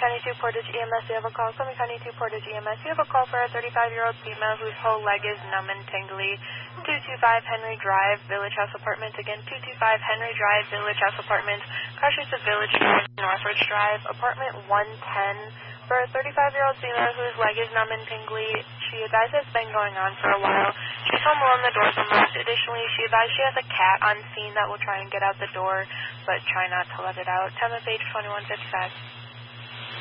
County 2 Portage EMS, you have a call. Summit County 2 Portage EMS, you have a call for a 35-year-old female whose whole leg is numb and tingly. 225 Henry Drive, Village House Apartments. Again, 225 Henry Drive, Village House Apartments. Car streets of Village Drive, Northridge Drive, apartment 110. For a 35-year-old female whose leg is numb and tingly, she advised it's been going on for a while. She's home alone, the doors are locked. Additionally, she advised she has a cat on scene that will try and get out the door, but try not to let it out. Time of page 2155.